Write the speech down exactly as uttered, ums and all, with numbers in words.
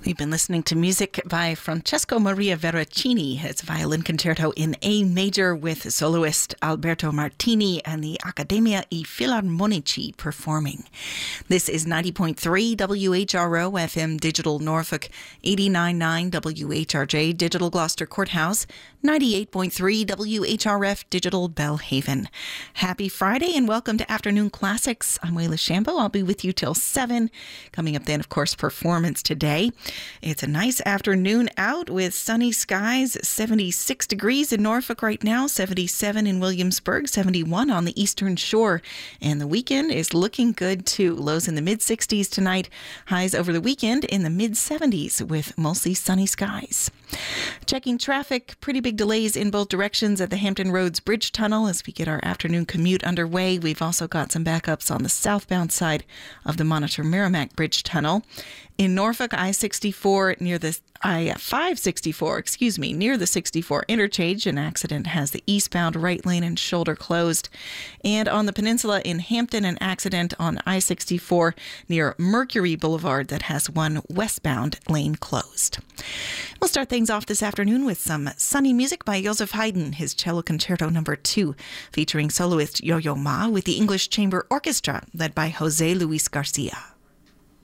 We've been listening to music by Francesco Maria Veracini, his violin concerto in A major with soloist Alberto Martini and the Accademia I Filarmonici performing. This is ninety point three W H R O F M Digital Norfolk, eighty-nine point nine W H R J Digital Gloucester Courthouse, ninety-eight point three W H R F Digital Bellhaven. Happy Friday and welcome to Afternoon Classics. I'm Wayla Shambo. I'll be with you till seven. Coming up then, of course, performance today. It's a nice afternoon out with sunny skies, seventy-six degrees in Norfolk right now, seventy-seven in Williamsburg, seventy-one on the Eastern Shore. And the weekend is looking good too. Lows in the mid-sixties tonight, highs over the weekend in the mid-seventies with mostly sunny skies. Checking traffic, pretty big delays in both directions at the Hampton Roads Bridge Tunnel as we get our afternoon commute underway. We've also got some backups on the southbound side of the Monitor Merrimack Bridge Tunnel. In Norfolk, I sixty-four near the I five sixty-four, excuse me, near the sixty-four interchange, an accident has the eastbound right lane and shoulder closed. And on the peninsula in Hampton, an accident on I sixty-four near Mercury Boulevard that has one westbound lane closed. We'll start things off this afternoon with some sunny music by Joseph Haydn, his cello concerto number two, featuring soloist Yo-Yo Ma with the English Chamber Orchestra led by Jose Luis Garcia.